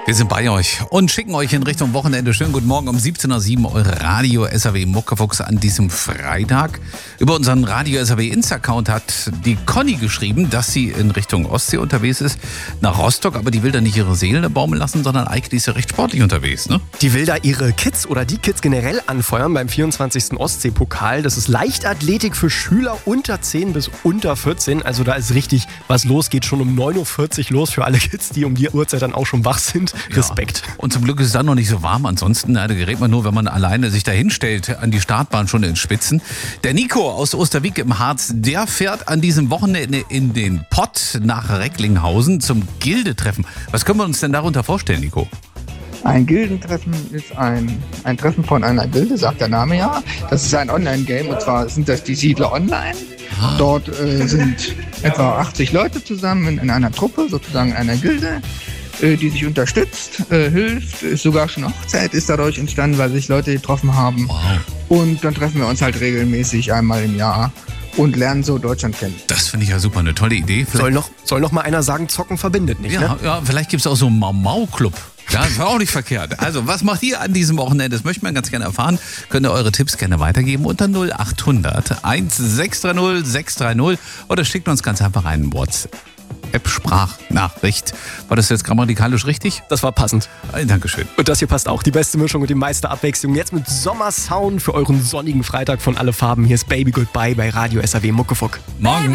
Wir sind bei euch und schicken euch in Richtung Wochenende. Schönen guten Morgen um 17.07 Uhr, eure Radio SAW Muckefuchs an diesem Freitag. Über unseren Radio SAW Insta-Account hat die Conny geschrieben, dass sie in Richtung Ostsee unterwegs ist, nach Rostock, aber die will da nicht ihre Seele baumeln lassen, sondern eigentlich ist sie recht sportlich unterwegs, ne? Die will da ihre Kids oder die Kids generell anfeuern beim 24. Ostsee-Pokal. Das ist Leichtathletik für Schüler unter 10 bis unter 14. Also da ist richtig was los. Geht schon um 9.40 Uhr los für alle Kids, die um die Uhrzeit dann auch schon wach sind. Respekt. Ja. Und zum Glück ist es dann noch nicht so warm. Ansonsten, da gerät man nur, wenn man alleine sich da hinstellt, an die Startbahn schon in Spitzen. Der Nico aus Osterwieck im Harz, der fährt an diesem Wochenende in den Pott nach Recklinghausen zum Gildetreffen. Was können wir uns denn darunter vorstellen, Nico? Ein Gildentreffen ist ein Treffen von einer Gilde, sagt der Name ja. Das ist ein Online-Game und zwar sind das die Siedler Online. Dort sind etwa 80 Leute zusammen in einer Truppe, sozusagen einer Gilde, die sich unterstützt, hilft. Ist sogar schon Hochzeit ist dadurch entstanden, weil sich Leute getroffen haben. Wow. Und dann treffen wir uns halt regelmäßig einmal im Jahr und lernen so Deutschland kennen. Das finde ich ja super, eine tolle Idee. Soll noch mal einer sagen, Zocken verbindet nicht, ja, ne? Ja, vielleicht gibt es auch so einen Mau-Mau-Club. Ja, das war auch nicht verkehrt. Also, was macht ihr an diesem Wochenende? Das möchte man ganz gerne erfahren. Könnt ihr eure Tipps gerne weitergeben unter 0800 1630 630 oder schickt uns ganz einfach einen WhatsApp-Sprachnachricht. War das jetzt grammatikalisch richtig? Das war passend. Dankeschön. Und das hier passt auch. Die beste Mischung und die meiste Abwechslung. Jetzt mit Sommersound für euren sonnigen Freitag von Alle Farben. Hier ist Baby Goodbye bei Radio SAW Muckefuck. Morgen.